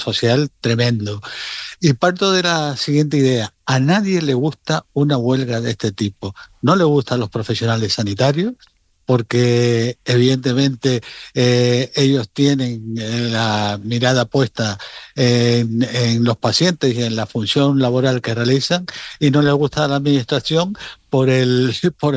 social tremendo. Y parto de la siguiente idea: a nadie le gusta una huelga de este tipo. No le gustan los profesionales sanitarios, porque evidentemente ellos tienen la mirada puesta en los pacientes y en la función laboral que realizan, y no les gusta a la administración por el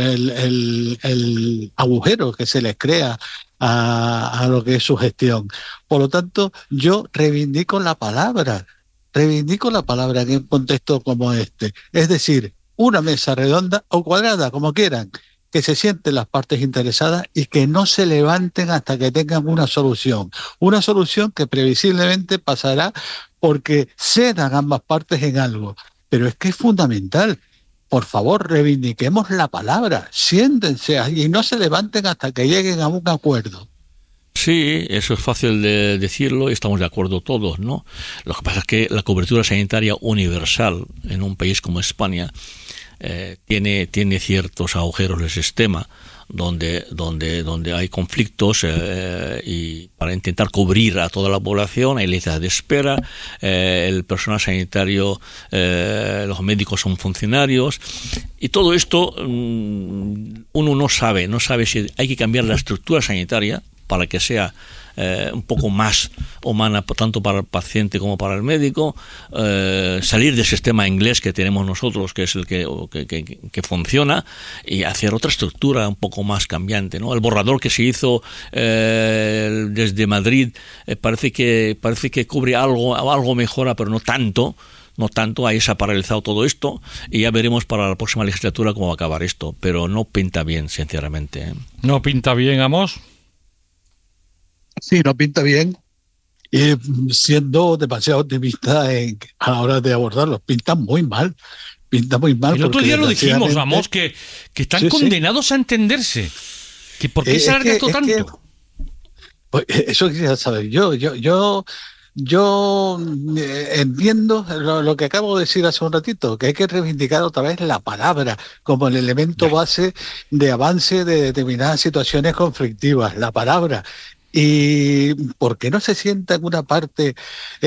agujero que se les crea a lo que es su gestión. Por lo tanto, yo reivindico la palabra en un contexto como este. Es decir, una mesa redonda o cuadrada, como quieran, que se sienten las partes interesadas y que no se levanten hasta que tengan una solución que previsiblemente pasará porque cedan ambas partes en algo. Pero es que es fundamental. Por favor, reivindiquemos la palabra, siéntense y no se levanten hasta que lleguen a un acuerdo. Sí, eso es fácil de decirlo y estamos de acuerdo todos, ¿no? Lo que pasa es que la cobertura sanitaria universal en un país como España tiene ciertos agujeros del sistema donde hay conflictos y para intentar cubrir a toda la población hay listas de espera, el personal sanitario, los médicos son funcionarios y todo esto uno no sabe si hay que cambiar la estructura sanitaria para que sea un poco más humana tanto para el paciente como para el médico, salir del sistema inglés que tenemos nosotros, que es el que funciona, y hacer otra estructura un poco más cambiante, ¿no? El borrador que se hizo desde Madrid parece que cubre algo mejora, pero no tanto, ahí se ha paralizado todo esto y ya veremos para la próxima legislatura cómo va a acabar esto, pero no pinta bien, sinceramente, ¿eh? ¿No pinta bien, Amos? Sí, no pinta bien, y siendo demasiado optimista a la hora de abordarlos, pinta muy mal. El otro día lo dijimos, Amos, que están condenados a entenderlo. Que ¿por qué se alarga esto tanto? Pues eso quisiera saber yo entiendo lo que acabo de decir hace un ratito, que hay que reivindicar otra vez la palabra como el elemento base de avance de determinadas situaciones conflictivas, la palabra. ¿Y por qué no se sienta en una parte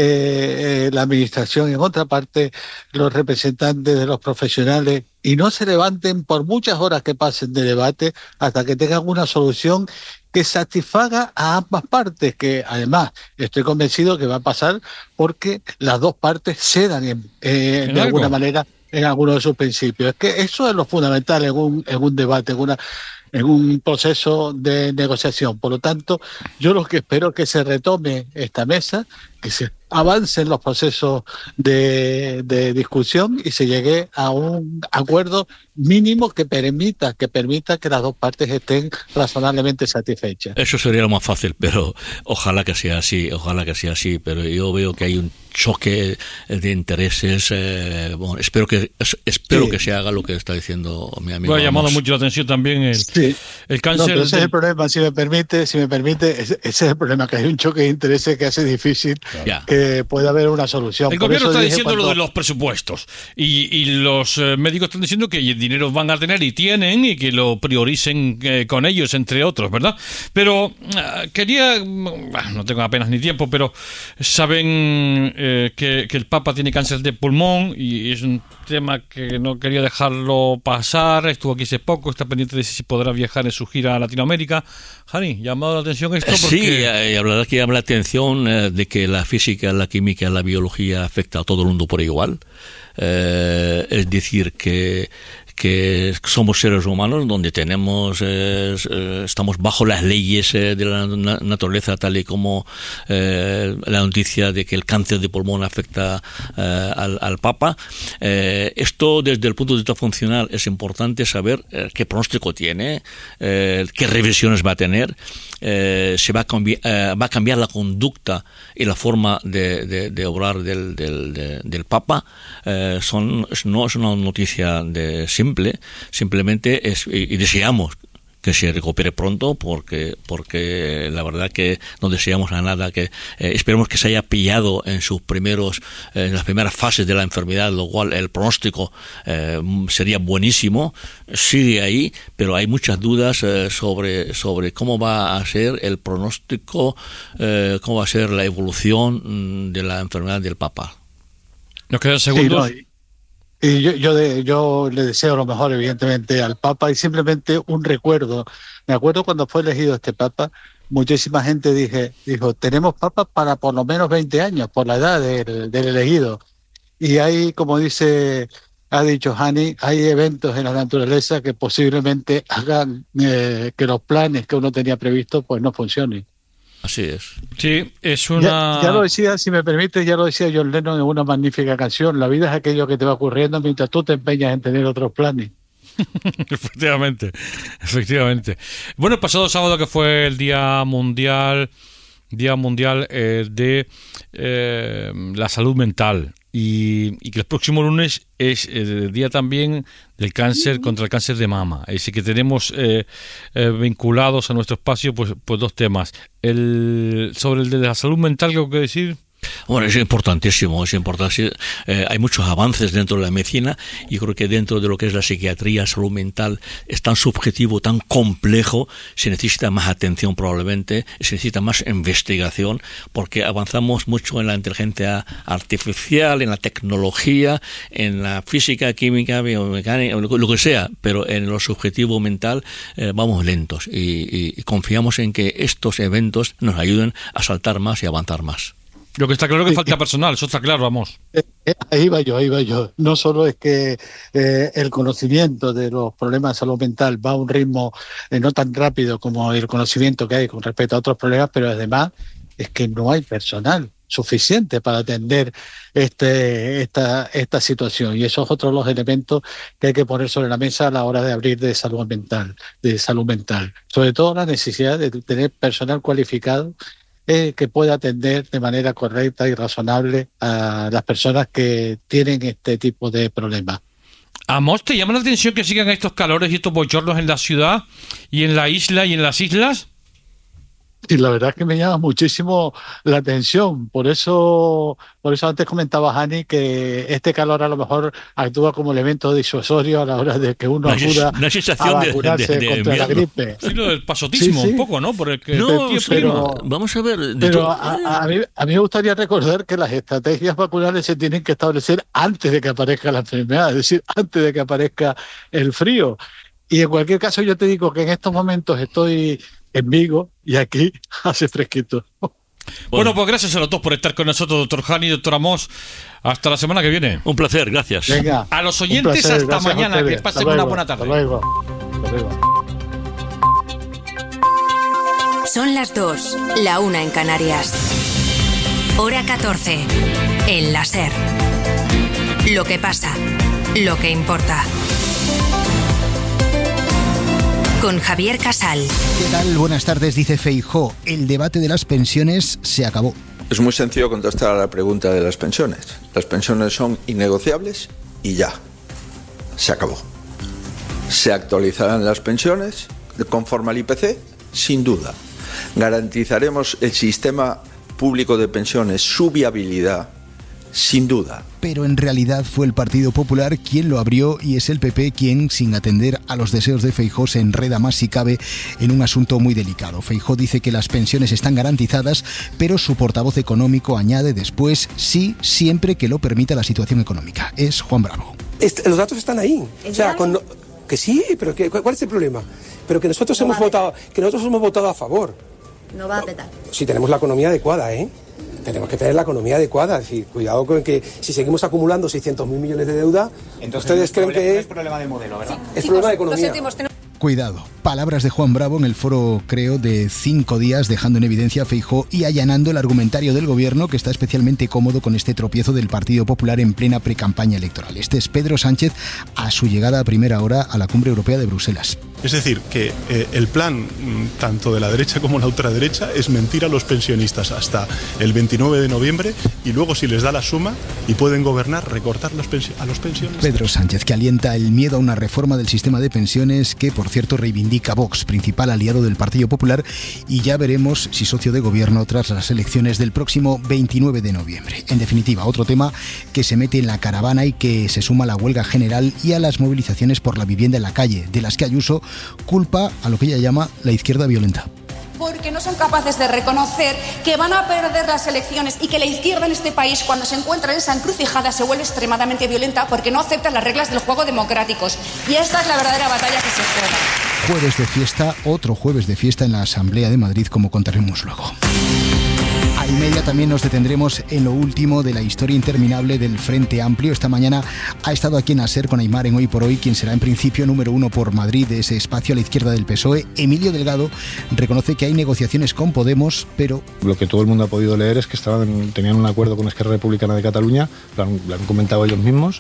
la administración, en otra parte los representantes de los profesionales, y no se levanten por muchas horas que pasen de debate hasta que tengan una solución que satisfaga a ambas partes, que además estoy convencido que va a pasar porque las dos partes cedan de alguna manera en alguno de sus principios? Es que eso es lo fundamental en un debate, en un proceso de negociación. Por lo tanto, yo lo que espero es que se retome esta mesa, que se avancen los procesos de discusión y se llegue a un acuerdo mínimo que permita que las dos partes estén razonablemente satisfechas. Eso sería lo más fácil, pero ojalá que sea así, pero yo veo que hay un choque de intereses. Espero que se haga lo que está diciendo mi amigo. Me ha llamado mucho la atención también el cáncer. No, pero ese es el problema, si me permite, ese es el problema, que hay un choque de intereses que hace difícil que pueda haber una solución. El gobierno está diciendo lo de los presupuestos y los médicos están diciendo que el dinero van a tener y tienen, y que lo prioricen con ellos, entre otros, ¿verdad? Pero no tengo apenas ni tiempo, pero saben que el Papa tiene cáncer de pulmón y es un tema que no quería dejarlo pasar. Estuvo aquí hace poco, está pendiente de si podrá viajar en su gira a Latinoamérica. Jani, llamado la atención esto porque... Sí, la verdad que llama la atención de que la física, la química, la biología afecta a todo el mundo por igual. Es decir, que somos seres humanos donde estamos bajo las leyes de la naturaleza, tal y como la noticia de que el cáncer de pulmón afecta al Papa. Esto, desde el punto de vista funcional, es importante saber qué pronóstico tiene, qué revisiones va a tener, se va a cambiar la conducta y la forma de obrar del Papa. No es una noticia simplemente y deseamos que se recupere pronto, porque la verdad que no deseamos a nada que esperemos que se haya pillado en las primeras fases de la enfermedad, lo cual el pronóstico sería buenísimo. Sigue ahí, pero hay muchas dudas sobre cómo va a ser el pronóstico, cómo va a ser la evolución de la enfermedad del Papa. Nos quedan segundos. Sí, no, y yo le deseo lo mejor, evidentemente, al Papa, y simplemente un recuerdo. Me acuerdo cuando fue elegido este Papa, muchísima gente dijo, tenemos Papa para por lo menos 20 años, por la edad del elegido. Y hay, como ha dicho Hani, hay eventos en la naturaleza que posiblemente hagan que los planes que uno tenía previsto pues no funcionen. Así es. Sí, es una... Ya lo decía, si me permite, ya lo decía John Lennon en una magnífica canción: la vida es aquello que te va ocurriendo mientras tú te empeñas en tener otros planes. Efectivamente. Bueno, el pasado sábado, que fue el Día Mundial de la Salud Mental, y que el próximo lunes es el día también del cáncer, contra el cáncer de mama. Así que tenemos vinculados a nuestro espacio pues dos temas. Sobre el de la salud mental, ¿qué tengo que decir? Bueno, es importantísimo. Hay muchos avances dentro de la medicina, y creo que dentro de lo que es la psiquiatría, salud mental, es tan subjetivo, tan complejo, se necesita más atención probablemente, se necesita más investigación, porque avanzamos mucho en la inteligencia artificial, en la tecnología, en la física, química, biomecánica, lo que sea, pero en lo subjetivo mental vamos lentos, y confiamos en que estos eventos nos ayuden a saltar más y avanzar más. Lo que está claro es que falta personal, eso está claro, vamos. Ahí va yo. No solo es que el conocimiento de los problemas de salud mental va a un ritmo no tan rápido como el conocimiento que hay con respecto a otros problemas, pero además es que no hay personal suficiente para atender esta situación. Y eso es otro de los elementos que hay que poner sobre la mesa a la hora de abrir de salud mental. Sobre todo la necesidad de tener personal cualificado que pueda atender de manera correcta y razonable a las personas que tienen este tipo de problemas. Amos, ¿te llama la atención que sigan estos calores y estos bochornos en la ciudad y en la isla y en las islas? Y la verdad es que me llama muchísimo la atención. Por eso antes comentaba Hani que este calor a lo mejor actúa como elemento disuasorio a la hora de que uno acuda a vacunarse contra la gripe. Sí, lo del pasotismo, sí. Un poco, ¿no? Por el que vamos a ver. Pero a mí me gustaría recordar que las estrategias vacunales se tienen que establecer antes de que aparezca la enfermedad, es decir, antes de que aparezca el frío. Y en cualquier caso yo te digo que en estos momentos estoy en Vigo y aquí hace fresquito. Bueno, pues gracias a los dos por estar con nosotros, doctor Hani y doctor Amos. Hasta la semana que viene. Un placer, gracias. Venga, a los oyentes hasta mañana, que pasen una buena tarde. Hasta luego. Son las 2, la 1 en Canarias. Hora 14, en la SER. Lo que pasa, lo que importa. Con Javier Casal. ¿Qué tal? Buenas tardes. Dice Feijóo, el debate de las pensiones se acabó. Es muy sencillo contestar a la pregunta de las pensiones. Las pensiones son innegociables y ya. Se acabó. ¿Se actualizarán las pensiones conforme al IPC? Sin duda. ¿Garantizaremos el sistema público de pensiones, su viabilidad? Sin duda. Pero en realidad fue el Partido Popular quien lo abrió, y es el PP quien, sin atender a los deseos de Feijóo, se enreda más si cabe en un asunto muy delicado. Feijóo dice que las pensiones están garantizadas, pero su portavoz económico añade después sí, siempre que lo permita la situación económica. Es Juan Bravo. Los datos están ahí. O sea, que sí, pero ¿cuál es el problema? Pero que nosotros hemos votado a favor. No va a petar. Si tenemos la economía adecuada, tenemos que tener la economía adecuada. Es decir, cuidado con que si seguimos acumulando 600.000 millones de deuda, entonces ustedes creen que es problema de modelo, ¿verdad? Es problema de economía. Cuidado. Palabras de Juan Bravo en el foro, creo, de 5 días, dejando en evidencia a Feijóo y allanando el argumentario del gobierno, que está especialmente cómodo con este tropiezo del Partido Popular en plena precampaña electoral. Este es Pedro Sánchez a su llegada a primera hora a la Cumbre Europea de Bruselas. Es decir, que el plan tanto de la derecha como la ultraderecha es mentir a los pensionistas hasta el 29 de noviembre y luego, si les da la suma y pueden gobernar, recortar a los pensionistas. Pedro Sánchez, que alienta el miedo a una reforma del sistema de pensiones que, por cierto, reivindica Vox, principal aliado del Partido Popular, y ya veremos si socio de gobierno tras las elecciones del próximo 29 de noviembre. En definitiva, otro tema que se mete en la caravana y que se suma a la huelga general y a las movilizaciones por la vivienda en la calle, de las que Ayuso culpa a lo que ella llama la izquierda violenta. Porque no son capaces de reconocer que van a perder las elecciones y que la izquierda en este país, cuando se encuentra en esa encrucijada, se vuelve extremadamente violenta porque no aceptan las reglas del juego democráticos. Y esta es la verdadera batalla que se juega. Jueves de fiesta, otro jueves de fiesta en la Asamblea de Madrid, como contaremos luego. A 1:30 también nos detendremos en lo último de la historia interminable del Frente Amplio. Esta mañana ha estado aquí en la SER con Aimar en Hoy por Hoy, quien será en principio número 1 por Madrid de ese espacio a la izquierda del PSOE. Emilio Delgado reconoce que hay negociaciones con Podemos, pero... Lo que todo el mundo ha podido leer es que tenían un acuerdo con Esquerra Republicana de Cataluña, lo han comentado ellos mismos,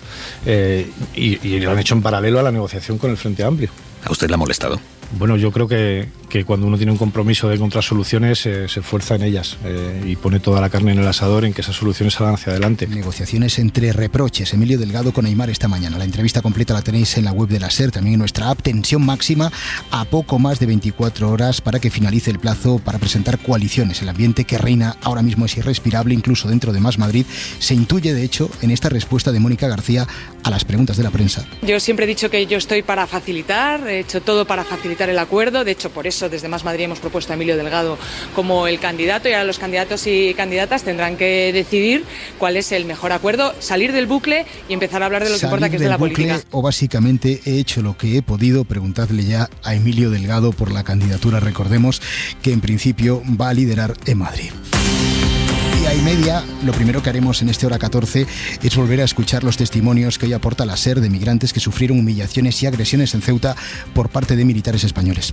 y lo han hecho en paralelo a la negociación con el Frente Amplio. ¿A usted le ha molestado? Bueno, yo creo que cuando uno tiene un compromiso de encontrar soluciones, se esfuerza en ellas y pone toda la carne en el asador en que esas soluciones salgan hacia adelante. Negociaciones entre reproches. Emilio Delgado con Aimar esta mañana. La entrevista completa la tenéis en la web de la SER, también en nuestra app. Tensión máxima a poco más de 24 horas para que finalice el plazo para presentar coaliciones. El ambiente que reina ahora mismo es irrespirable, incluso dentro de Más Madrid. Se intuye, de hecho, en esta respuesta de Mónica García a las preguntas de la prensa. Yo siempre he dicho que yo estoy para facilitar, he hecho todo para facilitar el acuerdo. De hecho, por eso desde Más Madrid hemos propuesto a Emilio Delgado como el candidato, y ahora los candidatos y candidatas tendrán que decidir cuál es el mejor acuerdo, salir del bucle y empezar a hablar de lo que importa, que es de la política. O básicamente he hecho lo que he podido. Preguntadle ya a Emilio Delgado por la candidatura. Recordemos que en principio va a liderar en Madrid. Y a 1:30, lo primero que haremos en este Hora 14 es volver a escuchar los testimonios que hoy aporta la SER de migrantes que sufrieron humillaciones y agresiones en Ceuta por parte de militares españoles.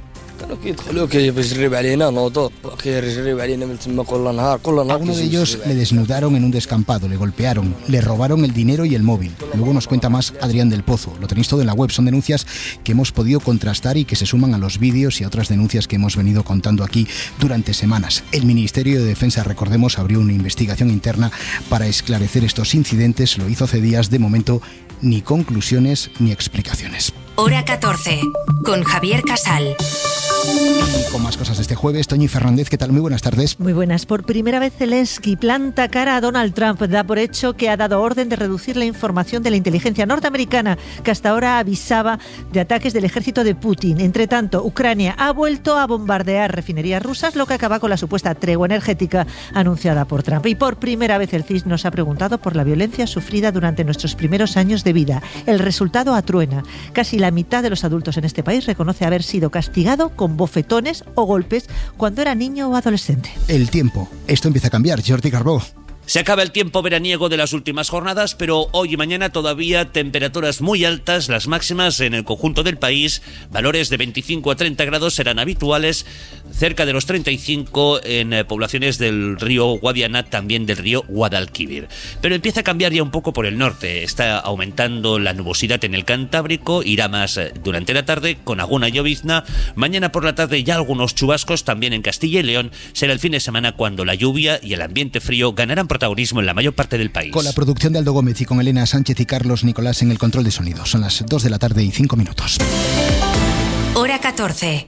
A uno de ellos le desnudaron en un descampado, le golpearon, le robaron el dinero y el móvil. Luego nos cuenta más Adrián del Pozo. Lo tenéis todo en la web. Son denuncias que hemos podido contrastar y que se suman a los vídeos y a otras denuncias que hemos venido contando aquí durante semanas. El Ministerio de Defensa, recordemos, abrió una investigación interna para esclarecer estos incidentes. Lo hizo hace días. De momento, ni conclusiones ni explicaciones. Hora 14, con Javier Casal. Y con más cosas de este jueves, Toñi Fernández, ¿qué tal? Muy buenas tardes. Muy buenas. Por primera vez Zelensky planta cara a Donald Trump. Da por hecho que ha dado orden de reducir la información de la inteligencia norteamericana, que hasta ahora avisaba de ataques del ejército de Putin. Entre tanto, Ucrania ha vuelto a bombardear refinerías rusas, lo que acaba con la supuesta tregua energética anunciada por Trump. Y por primera vez el CIS nos ha preguntado por la violencia sufrida durante nuestros primeros años de vida. El resultado atruena. Casi la mitad de los adultos en este país reconoce haber sido castigado con bofetones o golpes cuando era niño o adolescente. El tiempo. Esto empieza a cambiar. Jordi Carbó. Se acaba el tiempo veraniego de las últimas jornadas, pero hoy y mañana todavía temperaturas muy altas, las máximas en el conjunto del país, valores de 25 a 30 grados serán habituales, cerca de los 35 en poblaciones del río Guadiana, también del río Guadalquivir. Pero empieza a cambiar ya un poco por el norte, está aumentando la nubosidad en el Cantábrico, irá más durante la tarde con alguna llovizna, mañana por la tarde ya algunos chubascos también en Castilla y León, será el fin de semana cuando la lluvia y el ambiente frío ganarán protagonismo en la mayor parte del país. Con la producción de Aldo Gómez y con Elena Sánchez y Carlos Nicolás en el control de sonido. Son las 2 de la tarde y 5 minutos. Hora 14.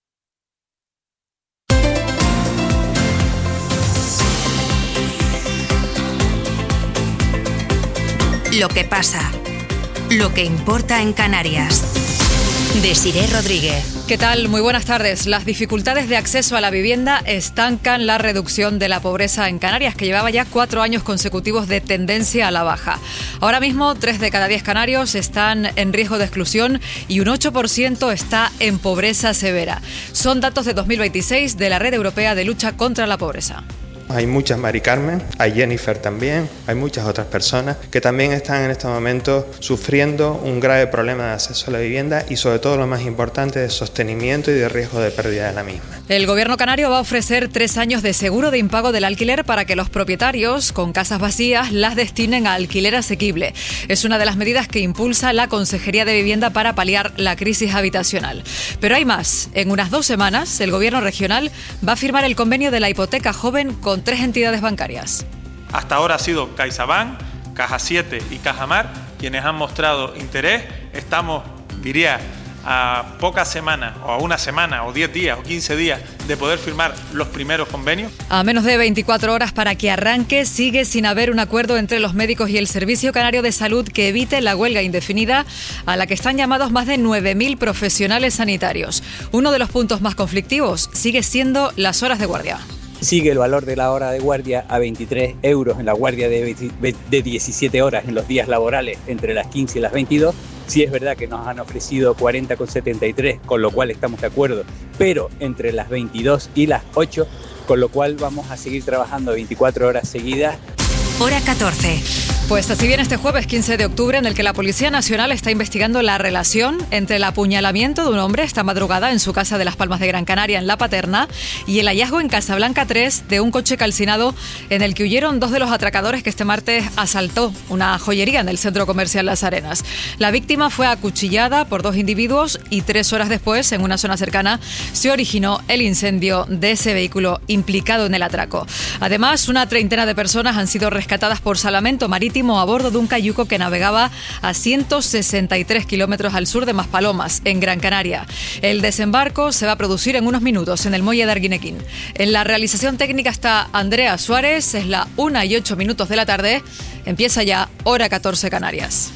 Lo que pasa, lo que importa en Canarias. Desiré Rodríguez. ¿Qué tal? Muy buenas tardes. Las dificultades de acceso a la vivienda estancan la reducción de la pobreza en Canarias, que llevaba ya 4 años consecutivos de tendencia a la baja. Ahora mismo, 3 de cada 10 canarios están en riesgo de exclusión y un 8% está en pobreza severa. Son datos de 2026 de la Red Europea de Lucha contra la Pobreza. Hay muchas Mari Carmen, hay Jennifer también, hay muchas otras personas que también están en este momento sufriendo un grave problema de acceso a la vivienda y sobre todo lo más importante de sostenimiento y de riesgo de pérdida de la misma. El gobierno canario va a ofrecer 3 años de seguro de impago del alquiler para que los propietarios con casas vacías las destinen a alquiler asequible. Es una de las medidas que impulsa la Consejería de Vivienda para paliar la crisis habitacional. Pero hay más. En unas 2 semanas, el gobierno regional va a firmar el convenio de la hipoteca joven con 3 entidades bancarias. Hasta ahora ha sido CaixaBank, Caja 7 y Cajamar quienes han mostrado interés. Estamos, diría, a pocas semanas, o a una semana, o 10 días, o 15 días de poder firmar los primeros convenios. A menos de 24 horas para que arranque, sigue sin haber un acuerdo entre los médicos y el Servicio Canario de Salud que evite la huelga indefinida a la que están llamados más de 9.000 profesionales sanitarios. Uno de los puntos más conflictivos sigue siendo las horas de guardia. Sigue el valor de la hora de guardia a 23 euros en la guardia de 17 horas en los días laborales entre las 15 y las 22. Sí es verdad que nos han ofrecido 40,73, con lo cual estamos de acuerdo, pero entre las 22 y las 8, con lo cual vamos a seguir trabajando 24 horas seguidas. Hora 14. Pues así viene este jueves 15 de octubre, en el que la Policía Nacional está investigando la relación entre el apuñalamiento de un hombre esta madrugada en su casa de Las Palmas de Gran Canaria, en La Paterna, y el hallazgo en Casablanca 3 de un coche calcinado en el que huyeron 2 de los atracadores que este martes asaltó una joyería en el centro comercial Las Arenas. La víctima fue acuchillada por 2 individuos y 3 horas después, en una zona cercana, se originó el incendio de ese vehículo implicado en el atraco. Además, una treintena de personas han sido rescatadas por salvamento marítimo a bordo de un cayuco que navegaba a 163 kilómetros al sur de Maspalomas, en Gran Canaria. El desembarco se va a producir en unos minutos en el muelle de Arguineguín. En la realización técnica está Andrea Suárez. Es la 1:08 de la tarde. Empieza ya Hora 14 Canarias.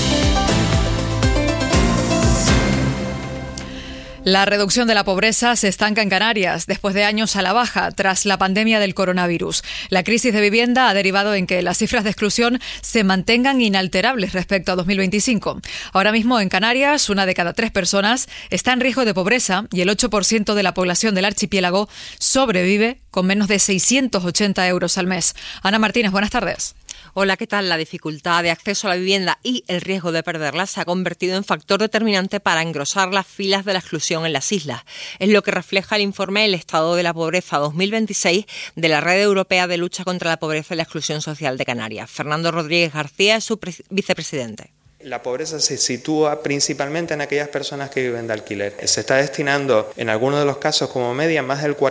La reducción de la pobreza se estanca en Canarias después de años a la baja tras la pandemia del coronavirus. La crisis de vivienda ha derivado en que las cifras de exclusión se mantengan inalterables respecto a 2025. Ahora mismo en Canarias, 1 de cada 3 personas está en riesgo de pobreza y el 8% de la población del archipiélago sobrevive con menos de 680 euros al mes. Ana Martínez, buenas tardes. Hola, ¿qué tal? La dificultad de acceso a la vivienda y el riesgo de perderla se ha convertido en factor determinante para engrosar las filas de la exclusión en las islas. Es lo que refleja el informe El Estado de la Pobreza 2026 de la Red Europea de Lucha contra la Pobreza y la Exclusión Social de Canarias. Fernando Rodríguez García es su vicepresidente. La pobreza se sitúa principalmente en aquellas personas que viven de alquiler. Se está destinando, en algunos de los casos como media, más del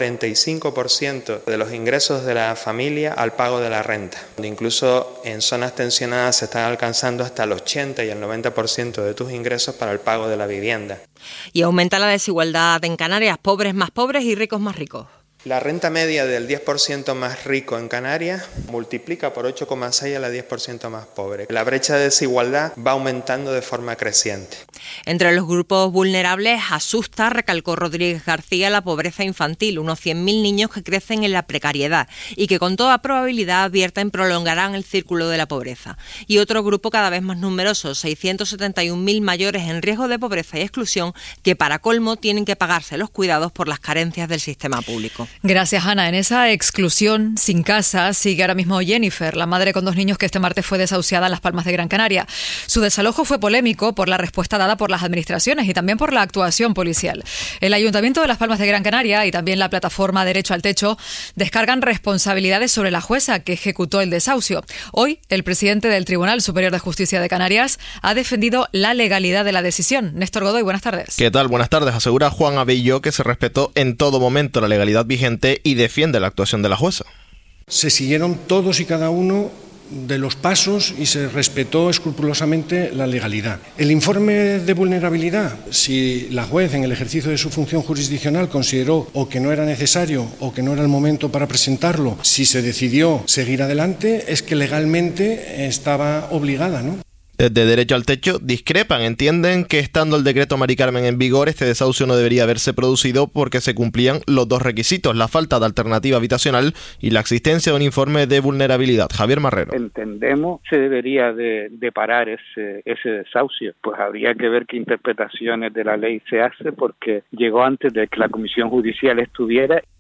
45% de los ingresos de la familia al pago de la renta. Incluso en zonas tensionadas se están alcanzando hasta el 80 y el 90% de tus ingresos para el pago de la vivienda. Y aumenta la desigualdad en Canarias, pobres más pobres y ricos más ricos. La renta media del 10% más rico en Canarias multiplica por 8,6 a la 10% más pobre. La brecha de desigualdad va aumentando de forma creciente. Entre los grupos vulnerables asusta, recalcó Rodríguez García, la pobreza infantil, unos 100.000 niños que crecen en la precariedad y que con toda probabilidad advierten prolongarán el círculo de la pobreza. Y otro grupo cada vez más numeroso, 671.000 mayores en riesgo de pobreza y exclusión, que para colmo tienen que pagarse los cuidados por las carencias del sistema público. Gracias, Ana. En esa exclusión sin casa sigue ahora mismo Jennifer, la madre con 2 niños que este martes fue desahuciada en Las Palmas de Gran Canaria. Su desalojo fue polémico por la respuesta dada por las administraciones y también por la actuación policial. El Ayuntamiento de Las Palmas de Gran Canaria y también la plataforma Derecho al Techo descargan responsabilidades sobre la jueza que ejecutó el desahucio. Hoy, el presidente del Tribunal Superior de Justicia de Canarias ha defendido la legalidad de la decisión. Néstor Godoy, buenas tardes. ¿Qué tal? Buenas tardes. Asegura Juan Abelló que se respetó en todo momento la legalidad vigente y defiende la actuación de la jueza. Se siguieron todos y cada uno de los pasos y se respetó escrupulosamente la legalidad. El informe de vulnerabilidad, si la juez en el ejercicio de su función jurisdiccional consideró o que no era necesario o que no era el momento para presentarlo, si se decidió seguir adelante, es que legalmente estaba obligada, ¿no? Desde Derecho al Techo discrepan, entienden que estando el decreto Mari Carmen en vigor, este desahucio no debería haberse producido porque se cumplían los 2 requisitos, la falta de alternativa habitacional y la existencia de un informe de vulnerabilidad. Javier Marrero. Entendemos que se debería de parar ese desahucio, pues habría que ver qué interpretaciones de la ley se hace porque llegó antes de que la Comisión Judicial estuviera.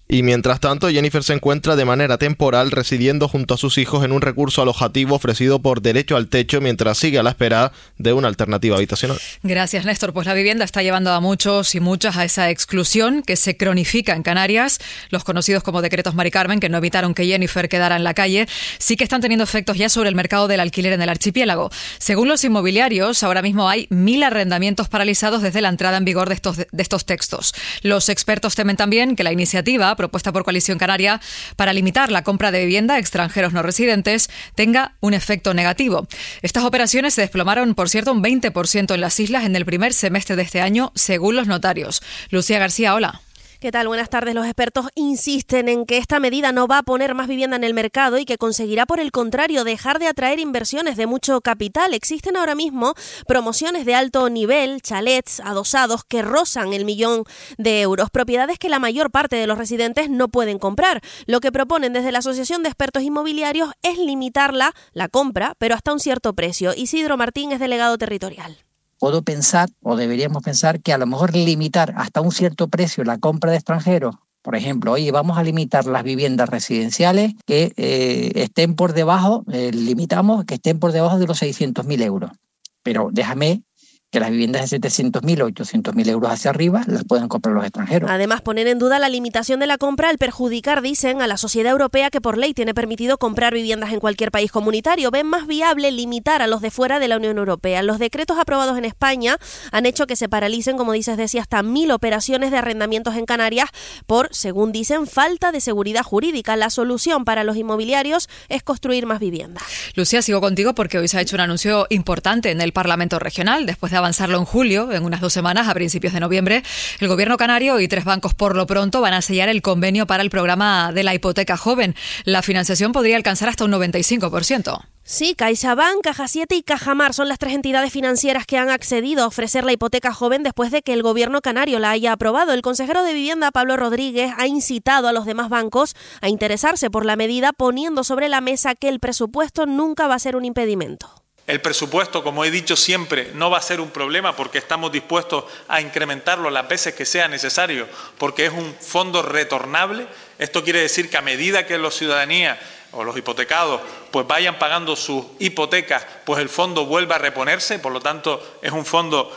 Y mientras tanto, Jennifer se encuentra de manera temporal residiendo junto a sus hijos en un recurso alojativo ofrecido por Derecho al Techo mientras sigue a la espera de una alternativa habitacional. Gracias, Néstor. Pues la vivienda está llevando a muchos y muchas a esa exclusión que se cronifica en Canarias. Los conocidos como decretos Mari Carmen, que no evitaron que Jennifer quedara en la calle, sí que están teniendo efectos ya sobre el mercado del alquiler en el archipiélago. Según los inmobiliarios, ahora mismo hay 1.000 arrendamientos paralizados desde la entrada en vigor de estos textos. Los expertos temen también que la iniciativa propuesta por Coalición Canaria para limitar la compra de vivienda a extranjeros no residentes tenga un efecto negativo. Estas operaciones se desplomaron, por cierto, un 20% en las islas en el primer semestre de este año, según los notarios. Lucía García, hola. ¿Qué tal? Buenas tardes. Los expertos insisten en que esta medida no va a poner más vivienda en el mercado y que conseguirá, por el contrario, dejar de atraer inversiones de mucho capital. Existen ahora mismo promociones de alto nivel, chalets adosados que rozan el 1.000.000 de euros, propiedades que la mayor parte de los residentes no pueden comprar. Lo que proponen desde la Asociación de Expertos Inmobiliarios es limitarla, la compra, pero hasta un cierto precio. Isidro Martín es delegado territorial. Puedo pensar, o deberíamos pensar, que a lo mejor limitar hasta un cierto precio la compra de extranjeros. Por ejemplo, oye, vamos a limitar las viviendas residenciales que estén por debajo, limitamos que estén por debajo de los 600.000 euros. Pero déjame que las viviendas de 700.000 o 800.000 euros hacia arriba las puedan comprar los extranjeros. Además, ponen en duda la limitación de la compra al perjudicar, dicen, a la sociedad europea que por ley tiene permitido comprar viviendas en cualquier país comunitario. Ven más viable limitar a los de fuera de la Unión Europea. Los decretos aprobados en España han hecho que se paralicen, como dices, decía, hasta 1.000 operaciones de arrendamientos en Canarias por, según dicen, falta de seguridad jurídica. La solución para los inmobiliarios es construir más viviendas. Lucía, sigo contigo porque hoy se ha hecho un anuncio importante en el Parlamento Regional. Después de avanzarlo en julio, en unas 2 semanas, a principios de noviembre, el Gobierno canario y 3 bancos por lo pronto van a sellar el convenio para el programa de la hipoteca joven. La financiación podría alcanzar hasta un 95%. Sí, CaixaBank, Caja 7 y Cajamar son las 3 entidades financieras que han accedido a ofrecer la hipoteca joven después de que el Gobierno canario la haya aprobado. El consejero de Vivienda, Pablo Rodríguez, ha incitado a los demás bancos a interesarse por la medida, poniendo sobre la mesa que el presupuesto nunca va a ser un impedimento. El presupuesto, como he dicho siempre, no va a ser un problema porque estamos dispuestos a incrementarlo las veces que sea necesario, porque es un fondo retornable. Esto quiere decir que a medida que la ciudadanía o los hipotecados pues vayan pagando sus hipotecas, pues el fondo vuelve a reponerse, por lo tanto es un fondo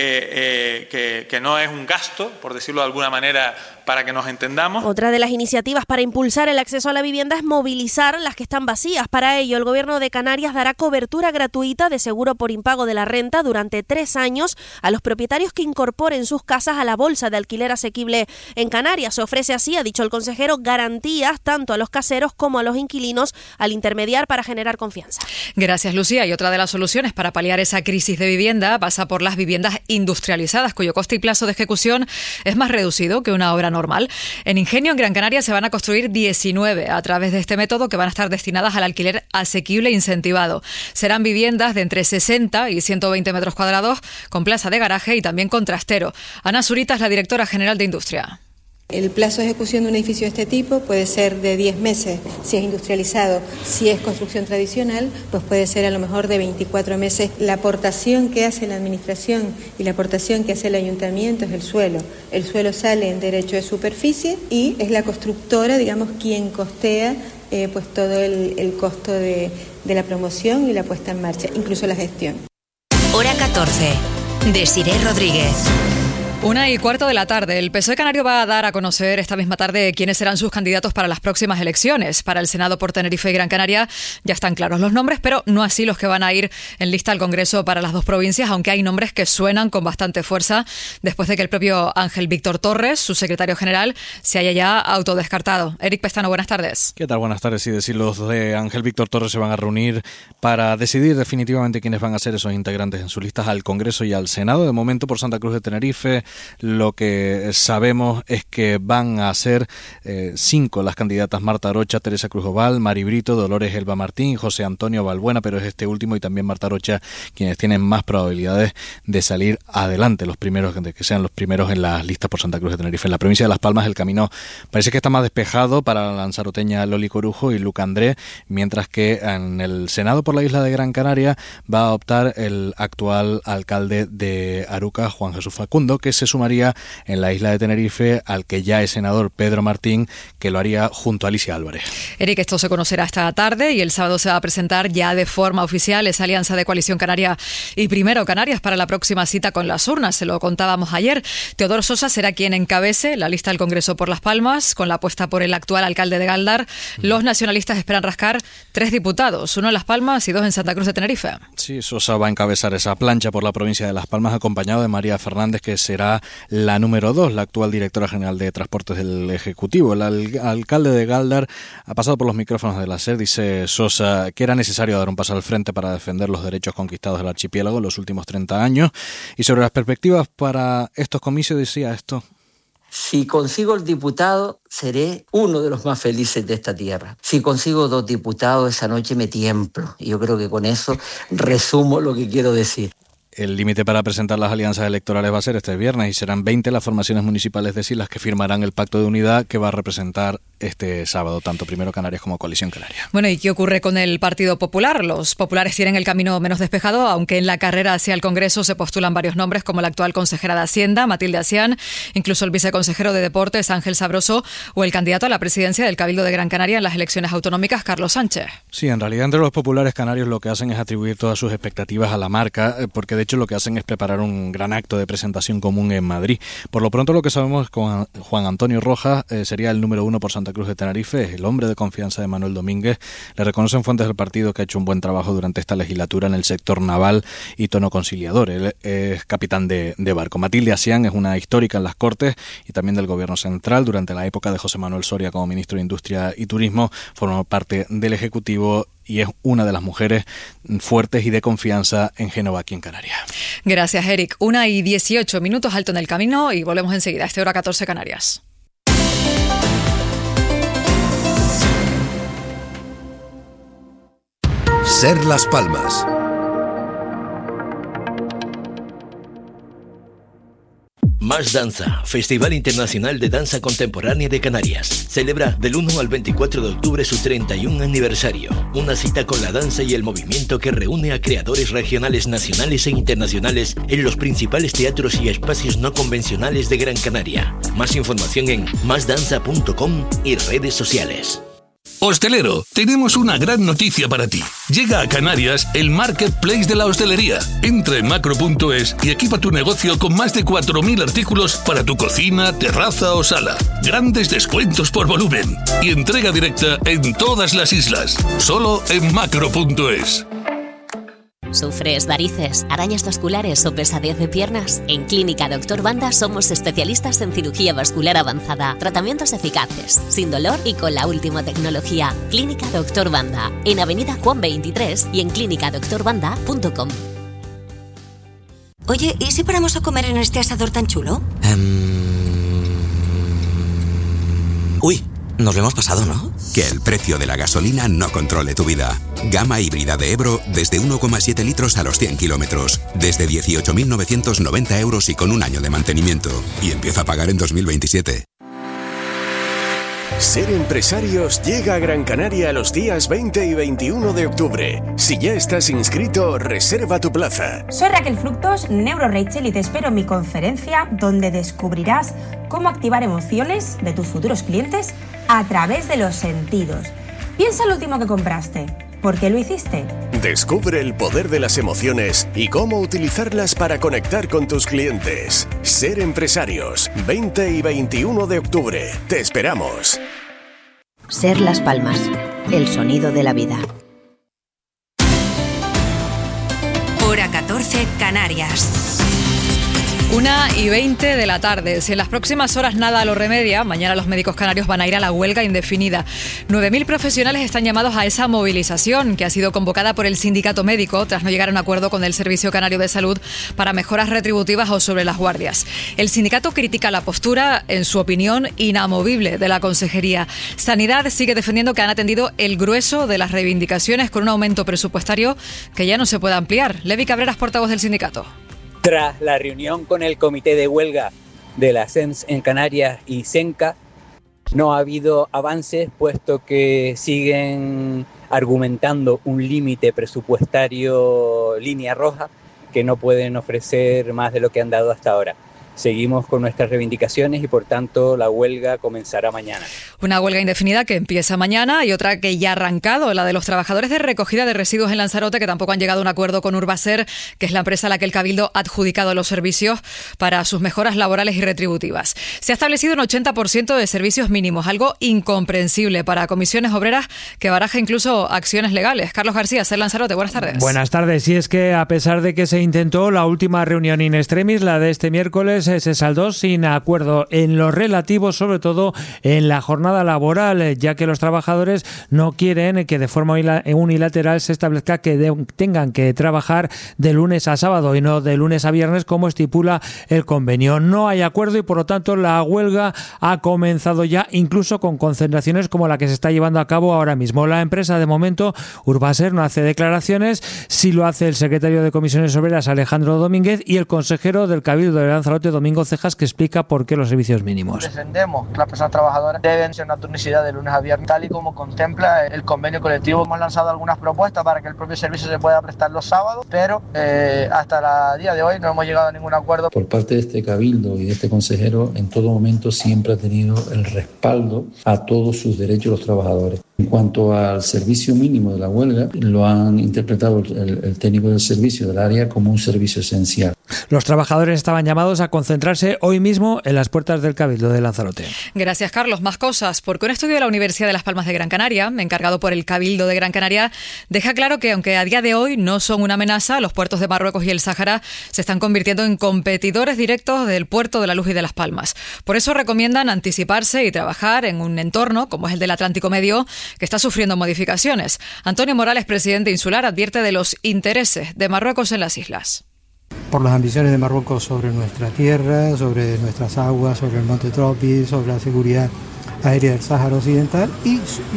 que no es un gasto, por decirlo de alguna manera, para que nos entendamos. Otra de las iniciativas para impulsar el acceso a la vivienda es movilizar las que están vacías. Para ello, el Gobierno de Canarias dará cobertura gratuita de seguro por impago de la renta durante 3 años a los propietarios que incorporen sus casas a la bolsa de alquiler asequible en Canarias. Se ofrece así, ha dicho el consejero, garantías tanto a los caseros como a los inquilinos al intermediar para generar confianza. Gracias, Lucía. Y otra de las soluciones para paliar esa crisis de vivienda pasa por las viviendas industrializadas, cuyo coste y plazo de ejecución es más reducido que una obra normal. En Ingenio, en Gran Canaria, se van a construir 19 a través de este método que van a estar destinadas al alquiler asequible e incentivado. Serán viviendas de entre 60 y 120 metros cuadrados con plaza de garaje y también con trastero. Ana Zurita es la directora general de Industria. El plazo de ejecución de un edificio de este tipo puede ser de 10 meses si es industrializado. Si es construcción tradicional, pues puede ser a lo mejor de 24 meses. La aportación que hace la administración y la aportación que hace el ayuntamiento es el suelo. El suelo sale en derecho de superficie y es la constructora, digamos, quien costea pues todo el costo de la promoción y la puesta en marcha, incluso la gestión. Hora 14. Desiree Rodríguez. 1:15 de la tarde. El PSOE canario va a dar a conocer esta misma tarde quiénes serán sus candidatos para las próximas elecciones. Para el Senado por Tenerife y Gran Canaria ya están claros los nombres, pero no así los que van a ir en lista al Congreso para las 2 provincias, aunque hay nombres que suenan con bastante fuerza después de que el propio Ángel Víctor Torres, su secretario general, se haya ya autodescartado. Eric Pestano, buenas tardes. ¿Qué tal? Buenas tardes. Sí, decir, los de Ángel Víctor Torres se van a reunir para decidir definitivamente quiénes van a ser esos integrantes en sus listas al Congreso y al Senado. De momento, por Santa Cruz de Tenerife, lo que sabemos es que van a ser 5 las candidatas: Marta Arocha, Teresa Cruz Oval, Mari Brito, Dolores Elba Martín y José Antonio Balbuena, pero es este último y también Marta Arocha quienes tienen más probabilidades de salir adelante, los primeros, de que sean los primeros en las listas por Santa Cruz de Tenerife. En la provincia de Las Palmas el camino parece que está más despejado para la lanzaroteña Loli Corujo y Luca André, mientras que en el Senado por la isla de Gran Canaria va a optar el actual alcalde de Aruca, Juan Jesús Facundo, que se sumaría en la isla de Tenerife al que ya es senador Pedro Martín, que lo haría junto a Alicia Álvarez. Eric, esto se conocerá esta tarde y el sábado se va a presentar ya de forma oficial esa alianza de Coalición Canaria y Primero Canarias para la próxima cita con las urnas. Se lo contábamos ayer. Teodoro Sosa será quien encabece la lista del Congreso por Las Palmas, con la apuesta por el actual alcalde de Gáldar. Los nacionalistas esperan rascar 3 diputados, 1 en Las Palmas y 2 en Santa Cruz de Tenerife. Sí, Sosa va a encabezar esa plancha por la provincia de Las Palmas, acompañado de María Fernández, que será la número 2, la actual directora general de Transportes del Ejecutivo. El alcalde de Gáldar ha pasado por los micrófonos de la SER. Dice Sosa que era necesario dar un paso al frente para defender los derechos conquistados del archipiélago en los últimos 30 años. Y sobre las perspectivas para estos comicios decía esto. Si consigo el diputado, seré uno de los más felices de esta tierra. Si consigo 2 diputados, esa noche me tiemblo. Y yo creo que con eso resumo lo que quiero decir. El límite para presentar las alianzas electorales va a ser este viernes y serán 20 las formaciones municipales de sí las que firmarán el pacto de unidad que va a representar este sábado tanto Primero Canarias como Coalición Canaria. Bueno, ¿y qué ocurre con el Partido Popular? Los populares tienen el camino menos despejado, aunque en la carrera hacia el Congreso se postulan varios nombres como la actual consejera de Hacienda, Matilde Asián, incluso el viceconsejero de Deportes, Ángel Sabroso, o el candidato a la presidencia del Cabildo de Gran Canaria en las elecciones autonómicas, Carlos Sánchez. Sí, en realidad entre los populares canarios lo que hacen es atribuir todas sus expectativas a la marca, porque de hecho lo que hacen es preparar un gran acto de presentación común en Madrid. Por lo pronto lo que sabemos es que Juan Antonio Rojas sería el número 1 por Santa Cruz de Tenerife, es el hombre de confianza de Manuel Domínguez. Le reconocen fuentes del partido que ha hecho un buen trabajo durante esta legislatura en el sector naval y tono conciliador. Él es capitán de barco. Matilde Asián es una histórica en las Cortes y también del Gobierno Central. Durante la época de José Manuel Soria como ministro de Industria y Turismo, formó parte del Ejecutivo y es una de las mujeres fuertes y de confianza en Génova, aquí en Canarias. Gracias, Eric. 1:18, alto en el camino y volvemos enseguida. Hora 14 Canarias. SER Las Palmas. Más Danza, Festival Internacional de Danza Contemporánea de Canarias. Celebra del 1 al 24 de octubre su 31 aniversario. Una cita con la danza y el movimiento que reúne a creadores regionales, nacionales e internacionales en los principales teatros y espacios no convencionales de Gran Canaria. Más información en másdanza.com y redes sociales. Hostelero, tenemos una gran noticia para ti. Llega a Canarias el Marketplace de la hostelería. Entra en macro.es y equipa tu negocio con más de 4.000 artículos para tu cocina, terraza o sala. Grandes descuentos por volumen y entrega directa en todas las islas. Solo en macro.es. ¿Sufres varices, arañas vasculares o pesadez de piernas? En Clínica Dr. Banda somos especialistas en cirugía vascular avanzada, tratamientos eficaces, sin dolor y con la última tecnología. Clínica Dr. Banda, en Avenida Juan 23 y en clinicadoctorbanda.com. Oye, ¿y si paramos a comer en este asador tan chulo? Uy, nos lo hemos pasado, ¿no? Que el precio de la gasolina no controle tu vida. Gama híbrida de Ebro desde 1,7 litros a los 100 kilómetros. Desde 18.990 euros y con un año de mantenimiento. Y empieza a pagar en 2027. Ser Empresarios llega a Gran Canaria los días 20 y 21 de octubre. Si ya estás inscrito, reserva tu plaza. Soy Raquel Fructos, Neuro Rachel, y te espero en mi conferencia donde descubrirás cómo activar emociones de tus futuros clientes a través de los sentidos. Piensa en lo último que compraste. ¿Por qué lo hiciste? Descubre el poder de las emociones y cómo utilizarlas para conectar con tus clientes. Ser Empresarios, 20 y 21 de octubre. Te esperamos. SER Las Palmas, el sonido de la vida. Hora 14 Canarias. 1:20 de la tarde. Si en las próximas horas nada lo remedia, mañana los médicos canarios van a ir a la huelga indefinida. 9.000 profesionales están llamados a esa movilización que ha sido convocada por el sindicato médico tras no llegar a un acuerdo con el Servicio Canario de Salud para mejoras retributivas o sobre las guardias. El sindicato critica la postura, en su opinión, inamovible de la Consejería. Sanidad sigue defendiendo que han atendido el grueso de las reivindicaciones con un aumento presupuestario que ya no se puede ampliar. Levi Cabreras, portavoz del sindicato. Tras la reunión con el comité de huelga de la SEMS en Canarias y SENCA, no ha habido avances, puesto que siguen argumentando un límite presupuestario línea roja, que no pueden ofrecer más de lo que han dado hasta ahora. seguimos con nuestras reivindicaciones y por tanto la huelga comenzará mañana. Una huelga indefinida que empieza mañana y otra que ya ha arrancado, la de los trabajadores de recogida de residuos en Lanzarote, que tampoco han llegado a un acuerdo con Urbaser, que es la empresa a la que el Cabildo ha adjudicado los servicios para sus mejoras laborales y retributivas. Se ha establecido un 80% de servicios mínimos, algo incomprensible para comisiones obreras que baraja incluso acciones legales. Carlos García, SER Lanzarote, buenas tardes. Buenas tardes. Y es que a pesar de que se intentó la última reunión in extremis, la de este miércoles, se saldó sin acuerdo en lo relativo, sobre todo en la jornada laboral, ya que los trabajadores no quieren que de forma unilateral se establezca que tengan que trabajar de lunes a sábado y no de lunes a viernes como estipula el convenio. No hay acuerdo y por lo tanto la huelga ha comenzado ya, incluso con concentraciones como la que se está llevando a cabo ahora mismo. La empresa de momento, Urbaser, no hace declaraciones, sí lo hace el secretario de Comisiones Obreras, Alejandro Domínguez, y el consejero del Cabildo de Lanzarote, Domingo Cejas, que explica por qué los servicios mínimos. Defendemos que las personas trabajadoras deben ser una turnicidad de lunes a viernes, tal y como contempla el convenio colectivo. Hemos lanzado algunas propuestas para que el propio servicio se pueda prestar los sábados, pero hasta el día de hoy no hemos llegado a ningún acuerdo. Por parte de este Cabildo y de este consejero, en todo momento siempre ha tenido el respaldo a todos sus derechos los trabajadores. En cuanto al servicio mínimo de la huelga, lo han interpretado el técnico del servicio del área como un servicio esencial. Los trabajadores estaban llamados a concentrarse hoy mismo en las puertas del Cabildo de Lanzarote. Gracias, Carlos. Más cosas, porque un estudio de la Universidad de Las Palmas de Gran Canaria, encargado por el Cabildo de Gran Canaria, deja claro que aunque a día de hoy no son una amenaza, los puertos de Marruecos y el Sáhara se están convirtiendo en competidores directos del puerto de La Luz y de Las Palmas. Por eso recomiendan anticiparse y trabajar en un entorno como es el del Atlántico Medio, que está sufriendo modificaciones. Antonio Morales, presidente insular, advierte de los intereses de Marruecos en las islas. Por las ambiciones de Marruecos sobre nuestra tierra, sobre nuestras aguas, sobre el monte Tropis, sobre la seguridad aérea del Sáhara Occidental y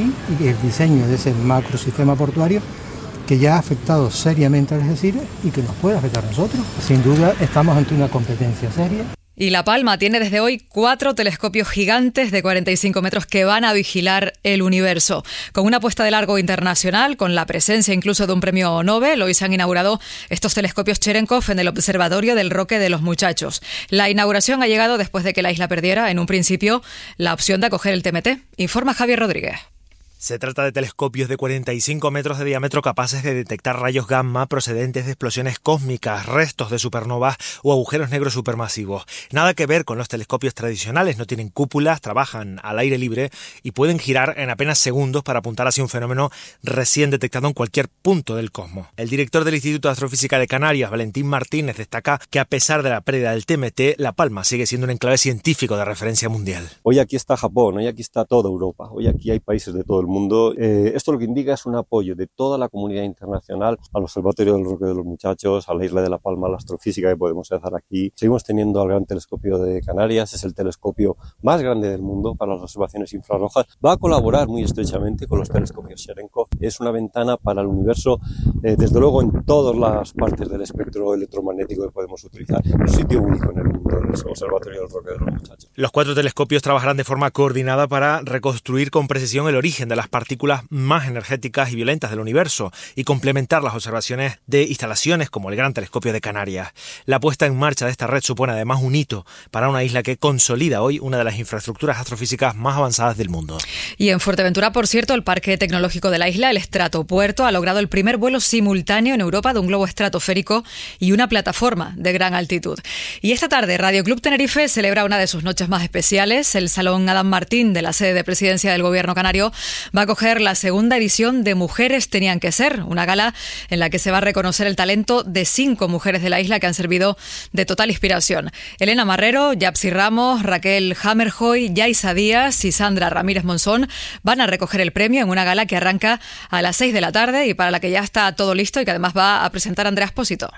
el diseño de ese macrosistema portuario que ya ha afectado seriamente a Algeciras y que nos puede afectar a nosotros. Sin duda estamos ante una competencia seria. Y La Palma tiene desde hoy 4 telescopios gigantes de 45 metros que van a vigilar el universo. Con una puesta de largo internacional, con la presencia incluso de un premio Nobel, hoy se han inaugurado estos telescopios Cherenkov en el Observatorio del Roque de los Muchachos. La inauguración ha llegado después de que la isla perdiera, en un principio, la opción de acoger el TMT. Informa Javier Rodríguez. Se trata de telescopios de 45 metros de diámetro capaces de detectar rayos gamma procedentes de explosiones cósmicas, restos de supernovas o agujeros negros supermasivos. Nada que ver con los telescopios tradicionales, no tienen cúpulas, trabajan al aire libre y pueden girar en apenas segundos para apuntar hacia un fenómeno recién detectado en cualquier punto del cosmos. El director del Instituto de Astrofísica de Canarias, Valentín Martínez, destaca que a pesar de la pérdida del TMT, La Palma sigue siendo un enclave científico de referencia mundial. Hoy aquí está Japón, hoy aquí está toda Europa, hoy aquí hay países de todo el mundo. Esto lo que indica es un apoyo de toda la comunidad internacional al Observatorio del Roque de los Muchachos, a la isla de La Palma, a la astrofísica que podemos hacer aquí. Seguimos teniendo al Gran Telescopio de Canarias, es el telescopio más grande del mundo para las observaciones infrarrojas. Va a colaborar muy estrechamente con los telescopios Cherenkov. Es una ventana para el universo, desde luego en todas las partes del espectro electromagnético que podemos utilizar. Es un sitio único en el mundo, el Observatorio del Roque de los Muchachos. Los 4 telescopios trabajarán de forma coordinada para reconstruir con precisión el origen de las partículas más energéticas y violentas del universo y complementar las observaciones de instalaciones como el Gran Telescopio de Canarias. La puesta en marcha de esta red supone además un hito para una isla que consolida hoy una de las infraestructuras astrofísicas más avanzadas del mundo. Y en Fuerteventura, por cierto, el parque tecnológico de la isla, el Stratopuerto, ha logrado el primer vuelo simultáneo en Europa de un globo estratosférico y una plataforma de gran altitud. Y esta tarde, Radio Club Tenerife celebra una de sus noches más especiales. El Salón Adam Martín de la sede de presidencia del Gobierno canario va a coger la segunda edición de Mujeres Tenían que Ser, una gala en la que se va a reconocer el talento de 5 mujeres de la isla que han servido de total inspiración. Elena Marrero, Yapsi Ramos, Raquel Hammerjoy, Yaisa Díaz y Sandra Ramírez Monzón van a recoger el premio en una gala que arranca a las 6 de la tarde y para la que ya está todo listo y que además va a presentar Andrea Espósito.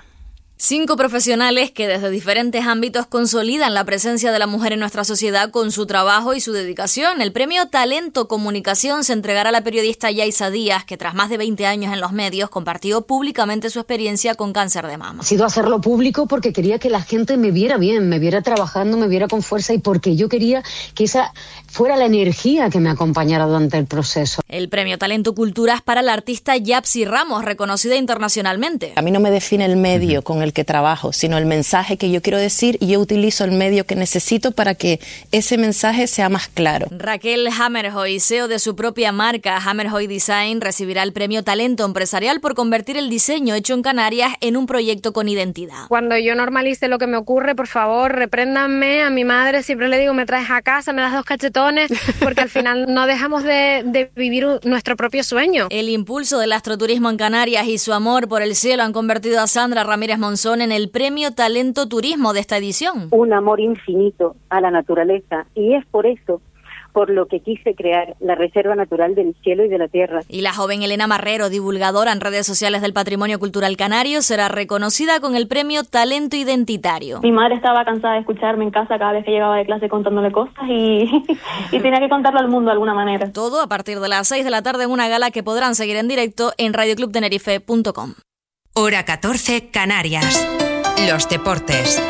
5 profesionales que desde diferentes ámbitos consolidan la presencia de la mujer en nuestra sociedad con su trabajo y su dedicación. El premio Talento Comunicación se entregará a la periodista Yaisa Díaz, que tras más de 20 años en los medios compartió públicamente su experiencia con cáncer de mama. Ha sido hacerlo público porque quería que la gente me viera bien, me viera trabajando, me viera con fuerza y porque yo quería que esa fuera la energía que me acompañara durante el proceso. El premio Talento Cultura es para la artista Yapsi Ramos, reconocida internacionalmente. A mí no me define el medio con el el que trabajo, sino el mensaje que yo quiero decir, y yo utilizo el medio que necesito para que ese mensaje sea más claro. Raquel Hammerhoy, CEO de su propia marca Hammerhoy Design, recibirá el premio Talento Empresarial por convertir el diseño hecho en Canarias en un proyecto con identidad. Cuando yo normalice lo que me ocurre, por favor, repréndanme. A mi madre siempre le digo, me traes a casa, me das 2 cachetones, porque al final no dejamos de vivir nuestro propio sueño. El impulso del astroturismo en Canarias y su amor por el cielo han convertido a Sandra Ramírez Monzón en el premio Talento Turismo de esta edición. Un amor infinito a la naturaleza, y es por eso por lo que quise crear la Reserva Natural del Cielo y de la Tierra. Y la joven Elena Marrero, divulgadora en redes sociales del patrimonio cultural canario, será reconocida con el premio Talento Identitario. Mi madre estaba cansada de escucharme en casa cada vez que llegaba de clase contándole cosas y tenía que contarlo al mundo de alguna manera. Todo a partir de las 6 de la tarde en una gala que podrán seguir en directo en radioclubtenerife.com. Hora 14, Canarias. Los deportes.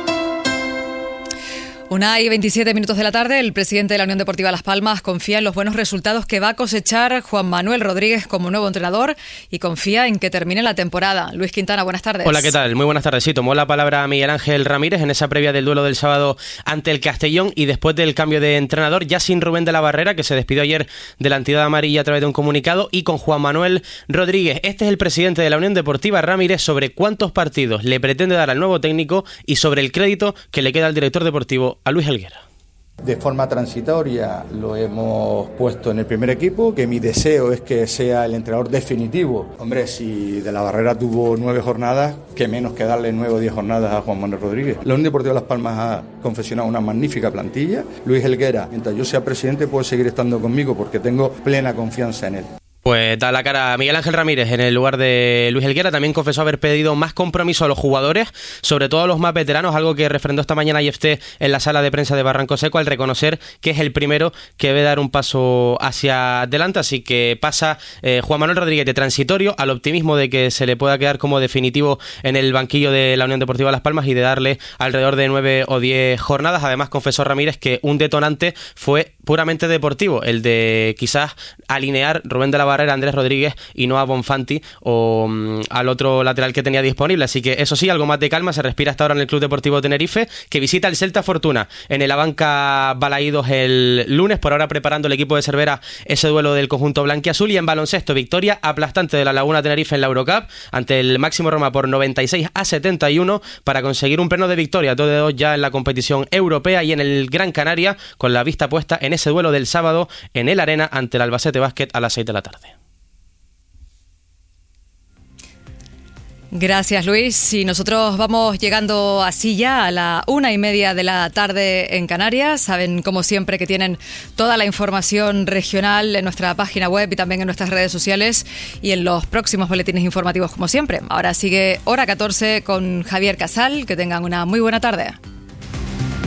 1:27 de la tarde, el presidente de la Unión Deportiva Las Palmas confía en los buenos resultados que va a cosechar Juan Manuel Rodríguez como nuevo entrenador y confía en que termine la temporada. Luis Quintana, buenas tardes. Hola, ¿qué tal? Muy buenas tardes. Sí, tomó la palabra Miguel Ángel Ramírez en esa previa del duelo del sábado ante el Castellón y después del cambio de entrenador, ya sin Rubén de la Barrera, que se despidió ayer de la entidad amarilla a través de un comunicado, y con Juan Manuel Rodríguez. Este es el presidente de la Unión Deportiva Ramírez sobre cuántos partidos le pretende dar al nuevo técnico y sobre el crédito que le queda al director deportivo, a Luis Helguera. De forma transitoria lo hemos puesto en el primer equipo, que mi deseo es que sea el entrenador definitivo. Hombre, si de la Barrera tuvo 9 jornadas, qué menos que darle 9 o 10 jornadas a Juan Manuel Rodríguez. La Unión Deportiva Las Palmas ha confeccionado una magnífica plantilla. Luis Helguera, mientras yo sea presidente, puede seguir estando conmigo porque tengo plena confianza en él. Pues da la cara a Miguel Ángel Ramírez en el lugar de Luis Helguera. También confesó haber pedido más compromiso a los jugadores, sobre todo a los más veteranos, algo que refrendó esta mañana IFT en la sala de prensa de Barranco Seco, al reconocer que es el primero que debe dar un paso hacia adelante. Así que pasa Juan Manuel Rodríguez de transitorio al optimismo de que se le pueda quedar como definitivo en el banquillo de la Unión Deportiva Las Palmas y de darle alrededor de 9 o 10 jornadas. Además, confesó Ramírez que un detonante fue puramente deportivo, el de quizás alinear Rubén de la Barrera, Andrés Rodríguez y no a Bonfanti o al otro lateral que tenía disponible. Así que eso sí, algo más de calma se respira hasta ahora en el Club Deportivo Tenerife, que visita el Celta Fortuna en el Abanca Balaídos el lunes. Por ahora preparando el equipo de Cervera ese duelo del conjunto blanquiazul. Y en baloncesto, victoria aplastante de la Laguna Tenerife en la Eurocup ante el Máximo Roma por 96-71 para conseguir un pleno de victoria, 2-2 ya en la competición europea y en el Gran Canaria, con la vista puesta en ese duelo del sábado en el Arena ante el Albacete Basket a las 6 de la tarde. Gracias, Luis. Y nosotros vamos llegando así ya a la 1:30 de la tarde en Canarias. Saben, como siempre, que tienen toda la información regional en nuestra página web y también en nuestras redes sociales y en los próximos boletines informativos, como siempre. Ahora sigue Hora 14 con Javier Casal. Que tengan una muy buena tarde.